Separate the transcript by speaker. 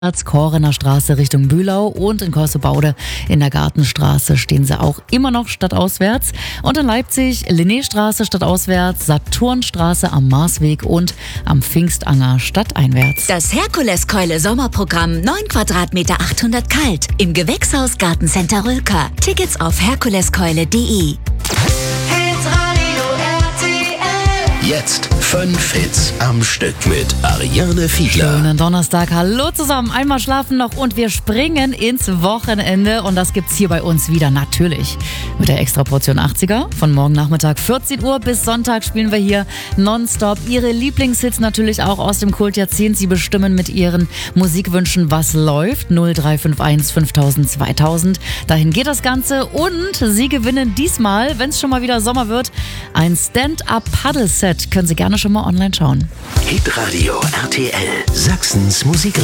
Speaker 1: Korener Straße Richtung Bühlau und in Corsebaude in der Gartenstraße stehen sie auch immer noch stadtauswärts. Und in Leipzig Linnéstraße stadtauswärts, Saturnstraße am Marsweg und am Pfingstanger stadteinwärts.
Speaker 2: Das Herkuleskeule Sommerprogramm 9 Quadratmeter 800 kalt im Gewächshaus Gartencenter Rülker. Tickets auf herkuleskeule.de.
Speaker 3: Jetzt 5 Hits am Stück mit Ariane Fiedler.
Speaker 1: Schönen Donnerstag. Hallo zusammen. Einmal schlafen noch und wir springen ins Wochenende. Und das gibt's hier bei uns wieder natürlich mit der Extraportion 80er. Von morgen Nachmittag 14 Uhr bis Sonntag spielen wir hier nonstop ihre Lieblingshits natürlich auch aus dem Kultjahrzehnt. Sie bestimmen mit ihren Musikwünschen, was läuft. 0351 5000 2000. Dahin geht das Ganze. Und sie gewinnen diesmal, wenn es schon mal wieder Sommer wird, ein Stand-Up-Paddle-Set. Können Sie gerne schon mal online schauen.
Speaker 3: Hitradio RTL, Sachsens Musik.